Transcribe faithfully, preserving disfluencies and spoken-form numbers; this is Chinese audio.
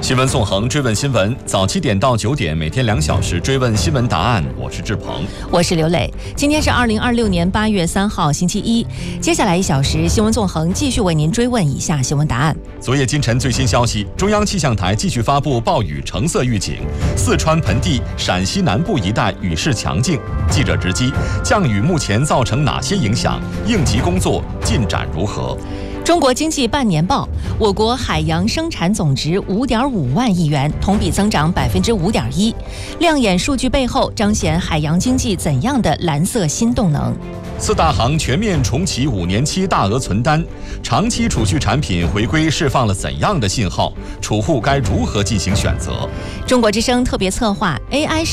新闻纵横，追问新闻，早七点到九点，每天两小时追问新闻答案。我是志鹏， 我是刘磊。今天是二零二六年八月三号，星期一。接下来一小时，新闻纵横继续为您追问以下新闻答案。 昨夜今晨最新消息，中央气象台继续发布暴雨橙色预警，四川盆地、陕西南部一带雨势强劲。记者直击，降雨目前造成哪些影响？应急工作进展如何？ 中国经济半年报，我国海洋生产总值五点五万亿元，同比增长百分之五点一。亮眼数据背后，彰显海洋经济怎样的蓝色新动能？ 四大行全面重启五年期大额存单，长期储蓄产品回归释放了怎样的信号？储户该如何进行选择？ 中国之声特别策划 A I